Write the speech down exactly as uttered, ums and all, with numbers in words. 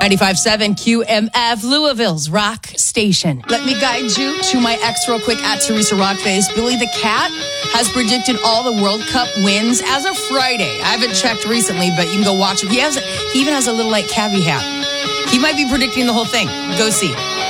ninety-five point seven Q M F, Louisville's rock station. Let me guide you to my ex real quick at Teresa Rockface. Billy the Cat has predicted all the World Cup wins as of Friday. I haven't checked recently, but you can go watch it. He has, he even has a little like caveat. He might be predicting the whole thing. Go see.